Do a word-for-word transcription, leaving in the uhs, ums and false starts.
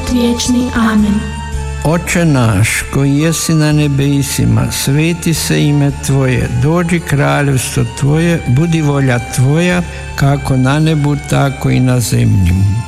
život vječni. Amen. Oče naš, koji jesi na nebesima, sveti se ime Tvoje, dođi kraljevstvo Tvoje, budi volja Tvoja, kako na nebu, tako i na zemlji.